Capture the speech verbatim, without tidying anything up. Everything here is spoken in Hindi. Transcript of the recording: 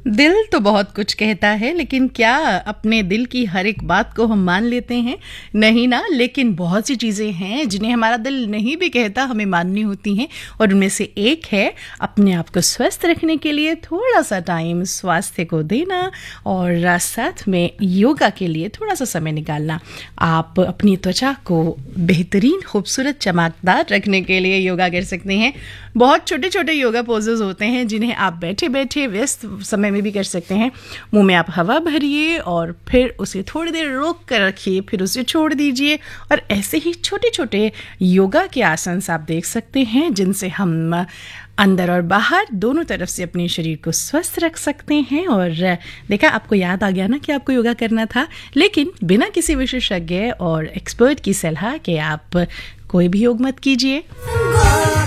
दिल तो बहुत कुछ कहता है, लेकिन क्या अपने दिल की हर एक बात को हम मान लेते हैं? नहीं ना। लेकिन बहुत सी चीज़ें हैं जिन्हें हमारा दिल नहीं भी कहता, हमें माननी होती हैं। और उनमें से एक है अपने आप को स्वस्थ रखने के लिए थोड़ा सा टाइम स्वास्थ्य को देना और साथ में योगा के लिए थोड़ा सा समय निकालना। आप अपनी त्वचा को बेहतरीन खूबसूरत चमकदार रखने के लिए योगा कर सकते हैं। बहुत छोटे छोटे योगा पोजेस होते हैं जिन्हें आप बैठे बैठे व्यस्त समय में भी कर सकते हैं। मुंह में आप हवा भरिए और फिर उसे थोड़ी देर रोक कर रखिए, फिर उसे छोड़ दीजिए। और ऐसे ही छोटे छोटे योगा के आसन आप देख सकते हैं जिनसे हम अंदर और बाहर दोनों तरफ से अपने शरीर को स्वस्थ रख सकते हैं। और देखा, आपको याद आ गया ना कि आपको योगा करना था, लेकिन बिना किसी विशेषज्ञ और एक्सपर्ट की सलाह के आप कोई भी योग मत कीजिए।